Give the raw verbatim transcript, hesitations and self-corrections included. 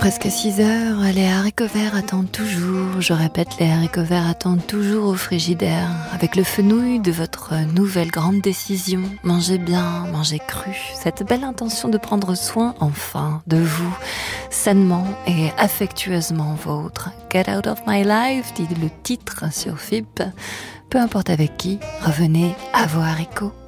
Presque six heures, les haricots verts attendent toujours. Je répète, les haricots verts attendent toujours au frigidaire. Avec le fenouil de votre nouvelle grande décision. Mangez bien, mangez cru. Cette belle intention de prendre soin, enfin, de vous. Sainement et affectueusement vôtre. Get out of my life, dit le titre sur F I P. Peu importe avec qui, revenez à vos haricots.